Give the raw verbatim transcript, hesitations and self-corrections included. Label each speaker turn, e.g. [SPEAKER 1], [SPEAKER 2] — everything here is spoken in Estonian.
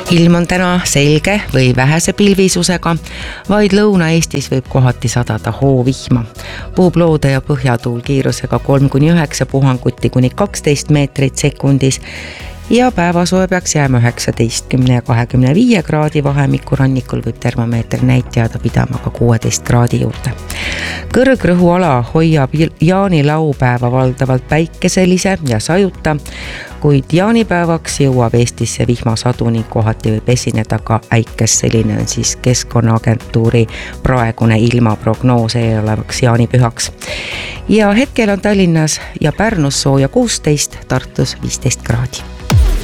[SPEAKER 1] Ilm on täna selge või vähese pilvisusega, vaid Lõuna-Eestis võib kohati sadada hoovihma. Puhub loode ja põhjatuul kiirusega kolm kuni üheksa puhanguti kuni kaksteist meetrit sekundis ja päevasoe peaks jääma üheksateistkümne ja kahekümne viie kraadi vahemikku, rannikul võib termomeeter näitajada pidama ka kuueteist kraadi juurde. Kõrgrõhuala hoiab jaanilaupäeva valdavalt päikeselise ja sajuta, kuid jaanipäevaks jõuab Eestisse vihmasadu ning kohati võib esineda ka äikes. Selline on siis Keskkonnaagentuuri praegune ilmaprognoos eelolevaks jaanipühaks. Ja hetkel on Tallinnas ja Pärnus sooja kuusteist, Tartus viisteist kraadi.